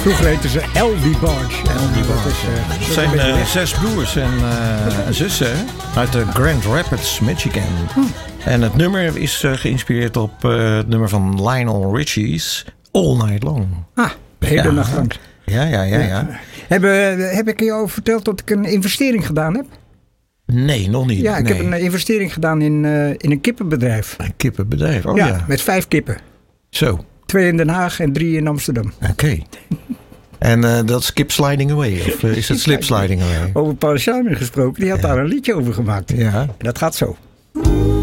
Vroeger heten ze LD Barge. Het zijn 6 broers en zussen uit de Grand Rapids, Michigan. En het nummer is geïnspireerd op het nummer van Lionel Richie's All Night Long. De hele nacht lang. Ja. Heb ik je al verteld dat ik een investering gedaan heb? Nee, nog niet. Ja, ik heb een investering gedaan in een kippenbedrijf. Een kippenbedrijf, Met 5 kippen. Zo. 2 in Den Haag en 3 in Amsterdam. Oké. En dat is Kip Sliding Away? Of is het Slip Sliding Away? Over Paul Simon gesproken, die had daar een liedje over gemaakt. Ja. En dat gaat zo.